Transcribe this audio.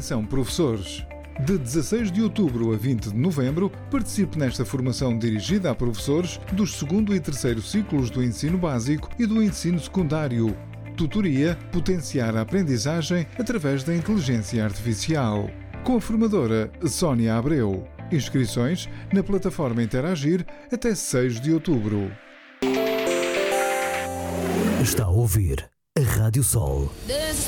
Atenção, professores! De 16 de outubro a 20 de novembro, participe nesta formação dirigida a professores dos 2º e 3º ciclos do ensino básico e do ensino secundário. Tutoria Potenciar a aprendizagem através da inteligência artificial. Com a formadora Sónia Abreu. Inscrições na plataforma Interagir até 6 de outubro. Está a ouvir a Rádio Sol